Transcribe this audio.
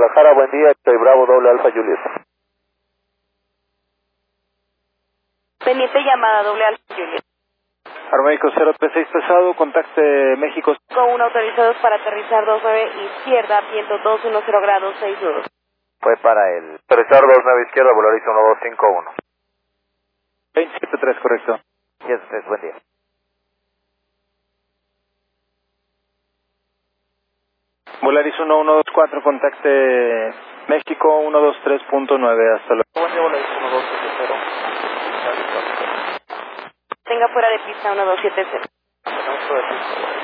Guadalajara, buen día, soy Bravo doble Alfa Juliet. Pendiente llamada doble Alfa Juliet. Aeroméxico 036 pesado, contacte México. Con un autorizados para aterrizar 29 izquierda, viento 210 grados, 6 nudos. Fue para el... Aterrizar 29 izquierda, Volaris 1251. 273, correcto. Yes, buen día. Volaris 1124, contacte México 123.9, hasta luego. Buen día, Volaris 1270. Tenga fuera de pista 1270. Tenemos fuera de pista.